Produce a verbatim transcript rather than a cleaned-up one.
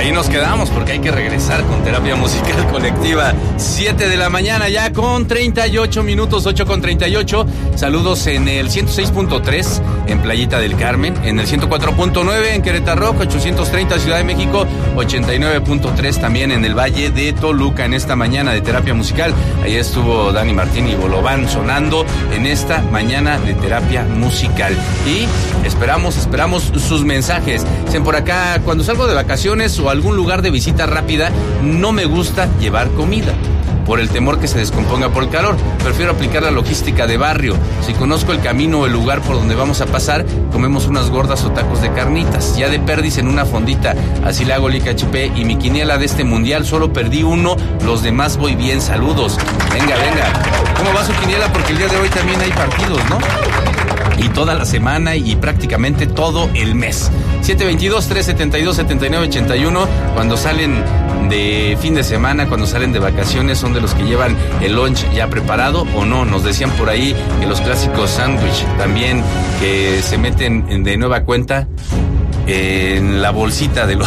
ahí nos quedamos porque hay que regresar con terapia musical colectiva. siete de la mañana ya con treinta y ocho minutos, ocho con treinta y ocho. Saludos en el ciento seis punto tres en Playita del Carmen, en el ciento cuatro punto nueve en Querétaro, ochocientos treinta Ciudad de México, ochenta y nueve punto tres también en el Valle de Toluca. En esta mañana de terapia musical, ahí estuvo Dani Martín y Bolobán sonando en esta mañana de terapia musical. Y esperamos, esperamos sus mensajes. Dicen por acá, cuando salgo de vacaciones o algún lugar de visita rápida, no me gusta llevar comida por el temor que se descomponga por el calor. Prefiero aplicar la logística de barrio. Si conozco el camino o el lugar por donde vamos a pasar, comemos unas gordas o tacos de carnitas. Ya de perdis en una fondita. Así le hago Lica Chupé. Y mi quiniela de este mundial, solo perdí uno. Los demás voy bien. Saludos. Venga, venga. ¿Cómo va su quiniela? Porque el día de hoy también hay partidos, ¿no? Y toda la semana y prácticamente todo el mes. siete veintidós, trescientos setenta y dos, setenta y nueve ochenta y uno. Cuando salen de fin de semana, cuando salen de vacaciones, son de los que llevan el lunch ya preparado o no. Nos decían por ahí que los clásicos sándwich también, que se meten de nueva cuenta en la bolsita de los